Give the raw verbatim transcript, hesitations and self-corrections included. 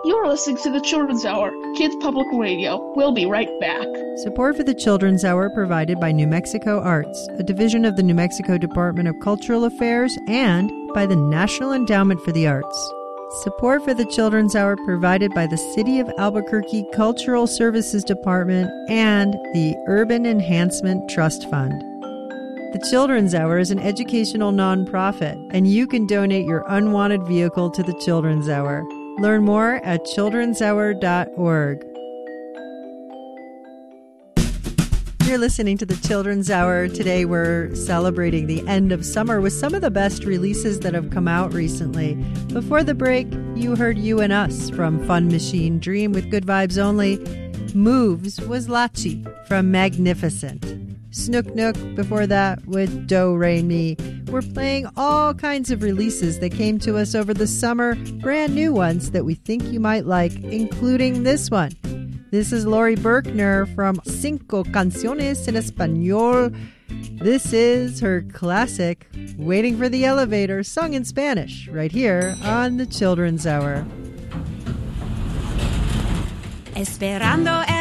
You're listening to the Children's Hour, Kids Public Radio. We'll be right back. Support for the Children's Hour provided by New Mexico Arts, a division of the New Mexico Department of Cultural Affairs, and by the National Endowment for the Arts. Support for the Children's Hour provided by the City of Albuquerque Cultural Services Department and the Urban Enhancement Trust Fund. The Children's Hour is an educational nonprofit, and you can donate your unwanted vehicle to the Children's Hour. Learn more at children's hour dot org. You're listening to the Children's Hour. Today we're celebrating the end of summer with some of the best releases that have come out recently. Before the break, you heard You and Us from Fun Machine Dream with Good Vibes Only. Moves was Lachi from Magnificent. Snook Nook before that with Do Re Mi. We're playing all kinds of releases that came to us over the summer, brand new ones that we think you might like, including this one. This is Lori Berkner from Cinco Canciones en Español. This is her classic, Waiting for the Elevator, sung in Spanish, right here on the Children's Hour. Esperando